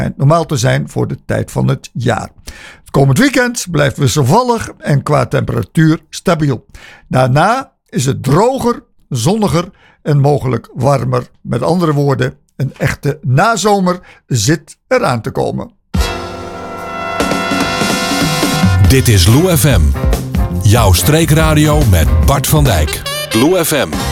normaal te zijn voor de tijd van het jaar. Het komend weekend blijft wisselvallig en qua temperatuur stabiel. Daarna is het droger, zonniger en mogelijk warmer. Met andere woorden, een echte nazomer zit eraan te komen. Dit is Lou FM. Jouw streekradio met Bart van Dijk. Lou FM.